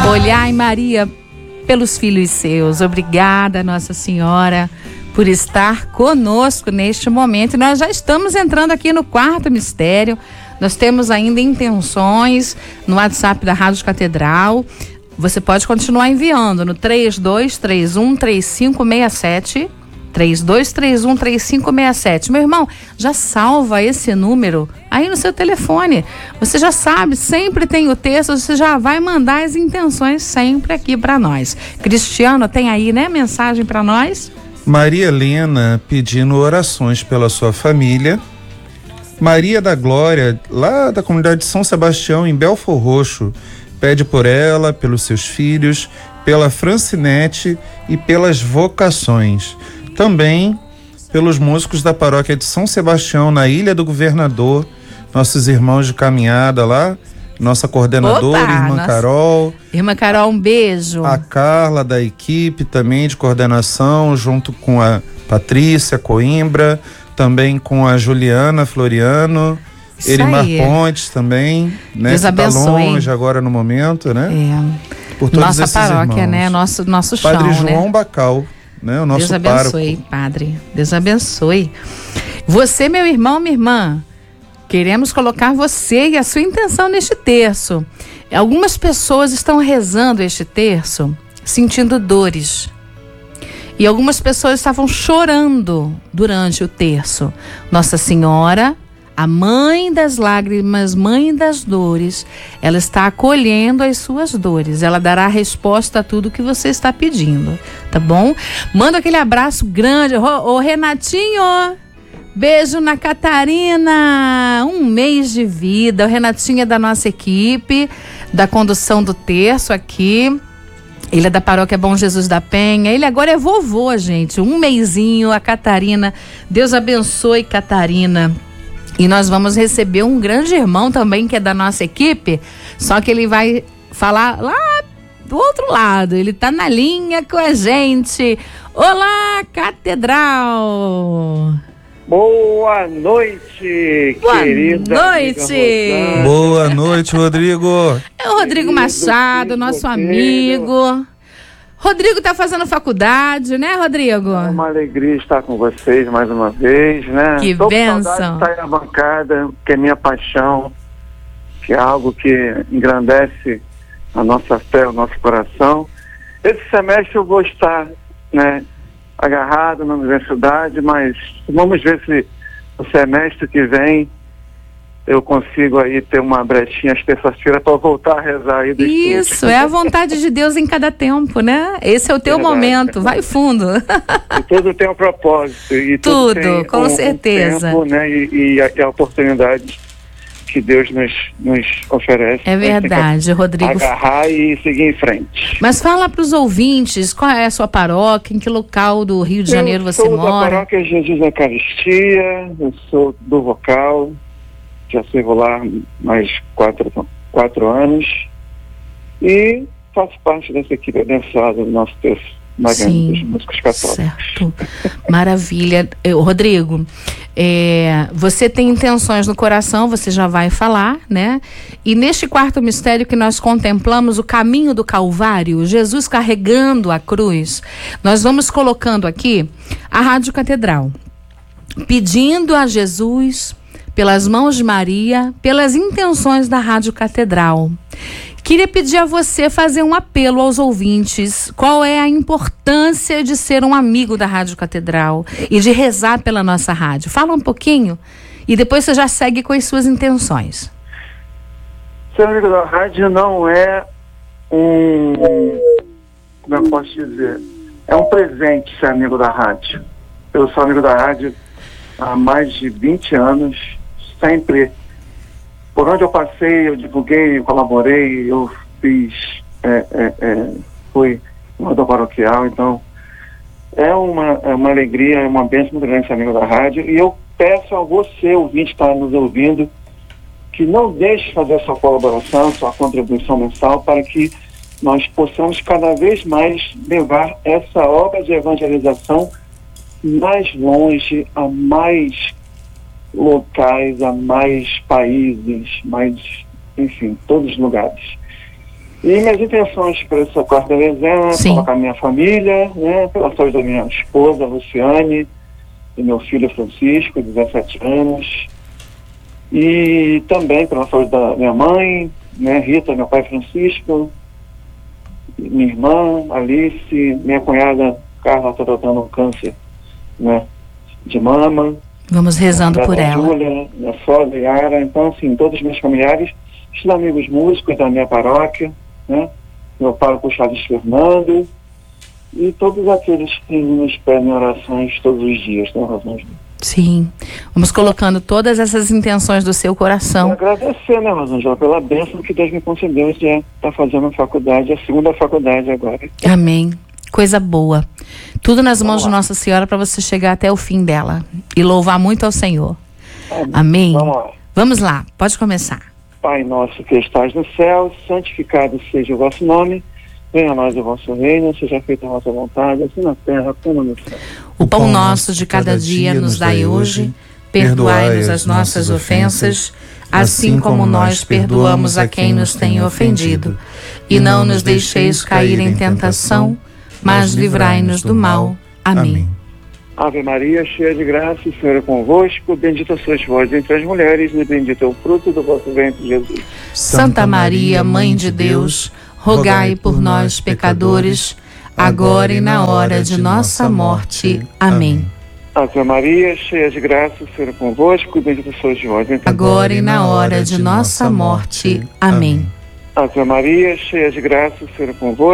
Olhai, Maria, pelos filhos seus. Obrigada, Nossa Senhora, por estar conosco neste momento. E nós já estamos entrando aqui no quarto mistério. Nós temos ainda intenções no WhatsApp da Rádio Catedral. Você pode continuar enviando no 3231-3567. 3231-3567. Meu irmão, já salva esse número aí no seu telefone. Você já sabe, sempre tem o texto, você já vai mandar as intenções sempre aqui para nós. Cristiano, tem aí, né, mensagem para nós? Maria Helena pedindo orações pela sua família. Maria da Glória, lá da comunidade de São Sebastião, em Belfor Roxo, pede por ela, pelos seus filhos, pela Francinete e pelas vocações. Também pelos músicos da paróquia de São Sebastião, na Ilha do Governador, nossos irmãos de caminhada lá, nossa coordenadora, irmã Carol. Irmã Carol, um beijo. A Carla, da equipe também de coordenação, junto com a Patrícia Coimbra, também com a Juliana Floriano, Erimar Pontes também, né? Deus abençoe. Tá longe agora no momento, né? Por todos nossa esses paróquia, irmãos. né? Nosso chão, Padre João, né? Bacal, né? O nosso Deus abençoe, pároco. Padre. Deus abençoe. Você, meu irmão, minha irmã, queremos colocar você e a sua intenção neste terço. Algumas pessoas estão rezando este terço sentindo dores. E algumas pessoas estavam chorando durante o terço. Nossa Senhora, a mãe das lágrimas, mãe das dores, ela está acolhendo as suas dores. Ela dará resposta a tudo que você está pedindo, tá bom? Manda aquele abraço grande. Ô Renatinho, beijo na Catarina, 1 mês de vida. O Renatinho é da nossa equipe, da condução do terço aqui. Ele é da paróquia Bom Jesus da Penha. Ele agora é vovô, gente. 1 mêsinho, a Catarina. Deus abençoe, Catarina. E nós vamos receber um grande irmão também, que é da nossa equipe. Só que ele vai falar lá do outro lado. Ele tá na linha com a gente. Olá, Catedral! Boa noite, querida. Boa noite. Boa noite, Rodrigo. É o Rodrigo Machado, nosso amigo. Rodrigo tá fazendo faculdade, né, Rodrigo? É uma alegria estar com vocês mais uma vez, né? Que Tô bênção. com saudade de estar na bancada, que é minha paixão, que é algo que engrandece a nossa fé, o nosso coração. Esse semestre eu vou estar, né, agarrado na universidade, mas vamos ver se o semestre que vem eu consigo aí ter uma brechinha às terças-feiras para voltar a rezar aí do Isso, estúdio. é a vontade de Deus em cada tempo, né? Esse é o teu momento, vai fundo. E tudo tem um propósito. E tudo tem com certeza. tempo, né? E a oportunidade que Deus nos oferece. É verdade, Rodrigo. Agarrar e seguir em frente. Mas fala para os ouvintes, qual é a sua paróquia, em que local do Rio de Janeiro você mora? Eu sou da mora? paróquia Jesus da Eucaristia, eu sou do vocal, já sirvo lá mais 4 anos e faço parte dessa equipe abençoada do nosso texto. Sim, dos músicos católicos. certo. Maravilha. Rodrigo, você tem intenções no coração, você já vai falar, né? E neste quarto mistério que nós contemplamos, o caminho do Calvário, Jesus carregando a cruz, nós vamos colocando aqui a Rádio Catedral, pedindo a Jesus, pelas mãos de Maria, pelas intenções da Rádio Catedral. Queria pedir a você fazer um apelo aos ouvintes. Qual é a importância de ser um amigo da Rádio Catedral e de rezar pela nossa rádio? Fala um pouquinho e depois você já segue com as suas intenções. Ser amigo da rádio não é como eu posso dizer, é um presente ser amigo da rádio. Eu sou amigo da rádio há mais de 20 anos, sempre. Por onde eu passei, eu divulguei, eu colaborei, eu fiz, fui morador paroquial, então é uma alegria, é uma bênção muito grande ser amigo da rádio, e eu peço a você, ouvinte, que está nos ouvindo, que não deixe de fazer sua colaboração, sua contribuição mensal, para que nós possamos cada vez mais levar essa obra de evangelização mais longe, a mais locais, a mais países, mais, enfim, todos os lugares. E minhas intenções para essa quarta dezena, Sim. colocar minha família, né, pela saúde da minha esposa, Luciane, e meu filho Francisco, 17 anos, e também pela saúde da minha mãe, né, Rita, meu pai Francisco, minha irmã Alice, minha cunhada Carla está tratando um câncer, né, de mama. Vamos rezando por ela. Júlia, minha sogra Yara, então assim, todos os meus familiares, os amigos músicos da minha paróquia, né, meu pároco Charles Fernando, e todos aqueles que nos pedem orações todos os dias, né, Rosângela? Sim. Vamos colocando todas essas intenções do seu E coração. agradecer, né, Rosângela, pela bênção que Deus me concedeu de estar fazendo a faculdade, a segunda faculdade agora. Amém. Coisa boa. Tudo nas mãos de Nossa Senhora para você chegar até o fim dela. E louvar muito ao Senhor. Amém. Vamos lá. Vamos lá, pode começar. Pai nosso que estás no céu, santificado seja o vosso nome. Venha a nós o vosso reino, seja feita a vossa vontade, assim na terra como no céu. O pão nosso de cada dia nos dai hoje. Perdoai-nos as nossas ofensas, assim como nós perdoamos a quem nos tem ofendido. E não nos deixeis cair em tentação, mas livrai-nos do mal. Amém. Ave Maria, cheia de graça, o Senhor é convosco, bendita sois vós entre as mulheres, e bendito é o fruto do vosso ventre, Jesus. Santa Maria, Mãe de Deus, rogai por nós, pecadores, agora e na hora de nossa morte. Amém. Ave Maria, cheia de graça, o Senhor é convosco, bendita sois vós entre as Agora e na hora de nossa morte. Amém. Ave Maria, cheia de graça, o Senhor é convosco.